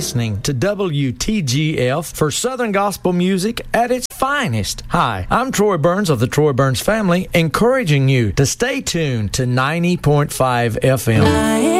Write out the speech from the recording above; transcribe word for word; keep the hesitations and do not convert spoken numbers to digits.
listening to W T G F for Southern Gospel music at its finest. Hi, I'm Troy Burns of the Troy Burns family, encouraging you to stay tuned to ninety point five F M.